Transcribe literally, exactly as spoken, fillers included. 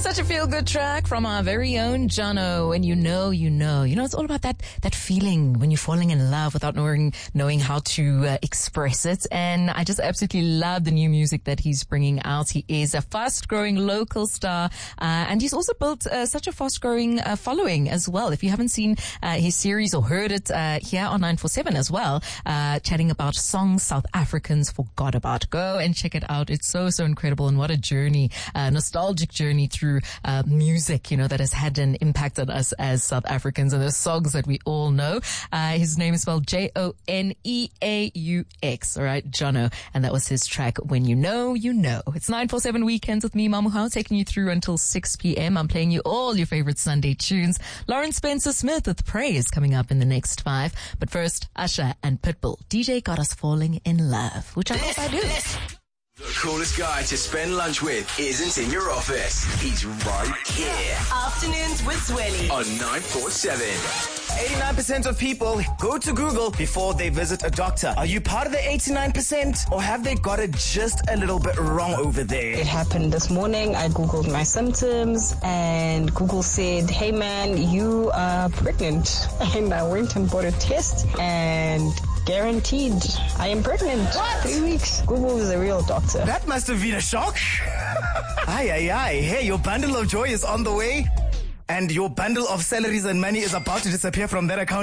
Such a feel-good track from our very own Jono. And you know, you know, you know, it's all about that, that feeling when you're falling in love without knowing, knowing how to uh, express it. And I just absolutely love the new music that he's bringing out. He is a fast-growing local star, uh, and he's also built uh, such a fast-growing uh, following as well. If you haven't seen uh, his series or heard it uh, here on nine four seven as well, uh, chatting about songs South Africans forgot about. Go and check it out. It's so, so incredible, and what a journey, uh, nostalgic journey through uh, music, you know, that has had an impact on us as South Africans, and the songs that we all know. Uh, his name is spelled J O N E A U X, all right, Jono, and that was his track, When You Know, You Know. It's nine four seven Weekends with me, Mamuhao, taking you through until six p.m. I'm playing you all your favorite Sunday tunes. Lauren Spencer Smith with Praise coming up in the next five. But first, Usher and Pitbull. D J got us falling in love, which I hope I do. The coolest guy to spend lunch with isn't in your office. He's right here. Afternoons with Zweli On nine four seven. eighty-nine percent of people go to Google before they visit a doctor. Are you part of the eighty-nine percent, or have they got it just a little bit wrong over there? It happened this morning. I Googled my symptoms and Google said, hey man, you are pregnant. And I went and bought a test and guaranteed I am pregnant. What? Three weeks. Google is a real doctor. That must have been a shock. Aye, aye, aye. Hey, your bundle of joy is on the way, and your bundle of salaries and money is about to disappear from that account.